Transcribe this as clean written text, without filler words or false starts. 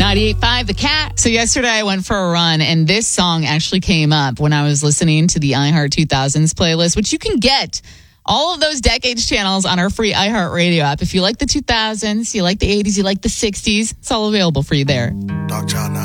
98.5 The Cat. So yesterday I went for a run, and this song actually came up when I was listening to the iHeart 2000s playlist, which you can get all of those decades channels on our free iHeart Radio app. If you like the 2000s, you like the 80s, you like the 60s, it's all available for you there. Dark Child